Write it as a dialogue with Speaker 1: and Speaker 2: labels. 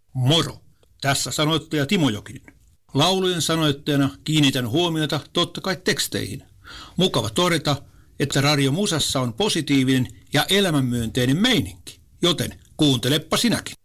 Speaker 1: Moro! Tässä sanoittaja Timo Jokinen. Laulujen sanoittajana kiinnitän huomiota totta kai teksteihin. Mukava todeta, että Radio Musassa on positiivinen ja elämänmyönteinen meininki, joten kuuntelepa sinäkin.